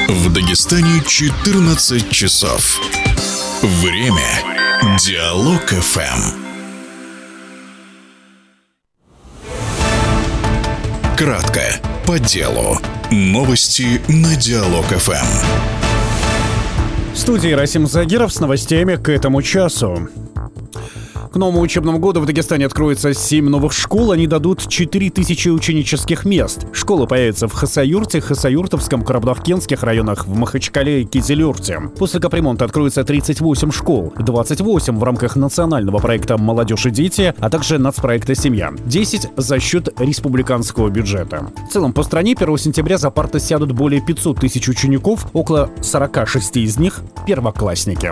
В Дагестане 14 часов. Время Диалог ФМ. Кратко, по делу. Новости на Диалог ФМ. В студии Расим Загиров с новостями к этому часу. К новому учебному году в Дагестане откроется 7 новых школ. Они дадут 4000 ученических мест. Школы появятся в Хасавюрте, Хасавюртовском, Карабахкенских районах, в Махачкале и Кизилюрте. После капремонта откроется 38 школ, 28 в рамках национального проекта «Молодежь и дети», а также нацпроекта «Семья», 10 за счет республиканского бюджета. В целом по стране 1 сентября за парты сядут более 500 тысяч учеников, около 46 из них — первоклассники.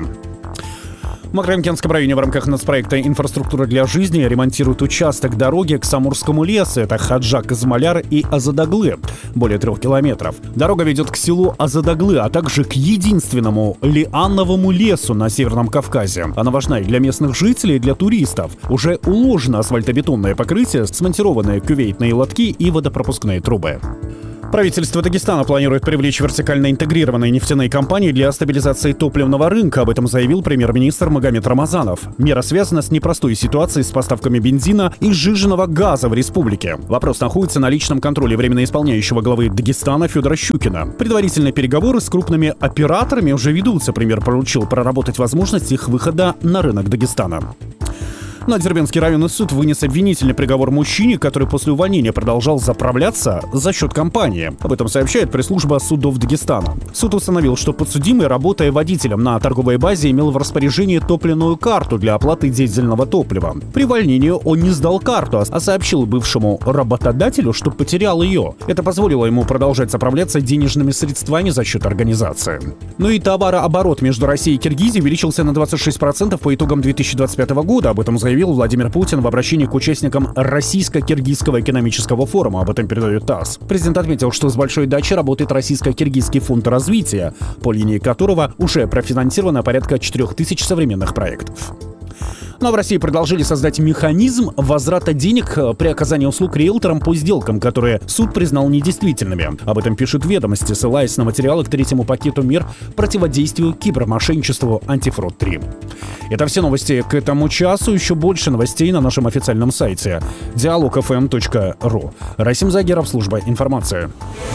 В Макромкенском районе в рамках нацпроекта «Инфраструктура для жизни» ремонтируют участок дороги к Самурскому лесу. Это Хаджак-Измаляр и Азадаглы. Более 3 километров. Дорога ведет к селу Азадаглы, а также к единственному лиановому лесу на Северном Кавказе. Она важна и для местных жителей, и для туристов. Уже уложено асфальтобетонное покрытие, смонтированные кюветные лотки и водопропускные трубы. Правительство Дагестана планирует привлечь вертикально интегрированные нефтяные компании для стабилизации топливного рынка. Об этом заявил премьер-министр Магомед Рамазанов. Мера связана с непростой ситуацией с поставками бензина и сжиженного газа в республике. Вопрос находится на личном контроле временно исполняющего главы Дагестана Федора Щукина. Предварительные переговоры с крупными операторами уже ведутся. Премьер поручил проработать возможность их выхода на рынок Дагестана. Но Дербентский районный суд вынес обвинительный приговор мужчине, который после увольнения продолжал заправляться за счет компании. Об этом сообщает пресс-служба судов Дагестана. Суд установил, что подсудимый, работая водителем на торговой базе, имел в распоряжении топливную карту для оплаты дизельного топлива. При увольнении он не сдал карту, а сообщил бывшему работодателю, что потерял ее. Это позволило ему продолжать заправляться денежными средствами за счет организации. Ну и товарооборот между Россией и Киргизией увеличился на 26% по итогам 2025 года. Об этом заявил Владимир Путин в обращении к участникам Российско-Киргизского экономического форума. Об этом передает ТАСС. Президент отметил, что с большой дачей работает Российско-Киргизский фонд развития, по линии которого уже профинансировано порядка 4000 современных проектов. Ну а в России предложили создать механизм возврата денег при оказании услуг риэлторам по сделкам, которые суд признал недействительными. Об этом пишут «Ведомости», ссылаясь на материалы к 3-му пакету мер противодействию кибермошенничеству «Антифрод-3». Это все новости к этому часу. Еще больше новостей на нашем официальном сайте dialogfm.ru. Расим Загиров, служба информации.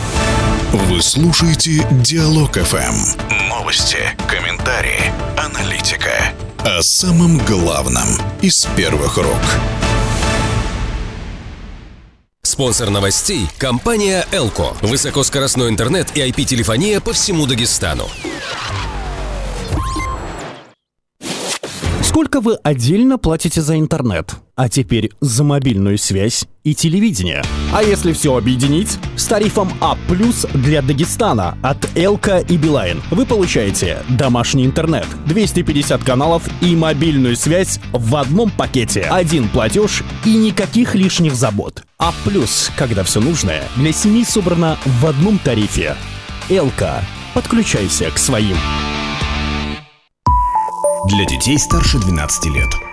Вы слушаете Диалог ФМ. Новости, комментарии, аналитика. О самом главном из первых рук. Спонсор новостей – компания «Элко». Высокоскоростной интернет и IP-телефония по всему Дагестану. Сколько вы отдельно платите за интернет? А теперь за мобильную связь и телевидение. А если все объединить? С тарифом А+ для Дагестана от Элко и Билайн вы получаете домашний интернет, 250 каналов и мобильную связь в одном пакете. Один платеж и никаких лишних забот. А+, когда все нужное для семьи собрано в одном тарифе. Элко. Подключайся к своим. Для детей старше 12 лет.